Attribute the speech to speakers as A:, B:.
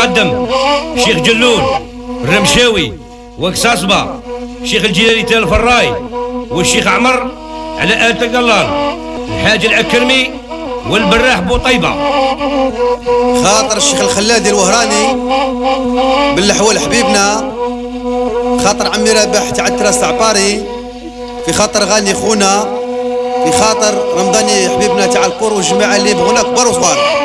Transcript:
A: المقدم الشيخ جلول الرمشاوي وقصاصبة الشيخ الجلالي تال الفراي والشيخ عمر على آلة القلال الحاج الأكرمي والبراح بوطيبة.
B: خاطر الشيخ الخلادي الوهراني بالحوال حبيبنا، خاطر عمي رابح تاع التراس عباري، في خاطر غاني خونا، في خاطر رمضاني حبيبنا تاع الكور والجماعه اللي يبغونا كبار وصغار.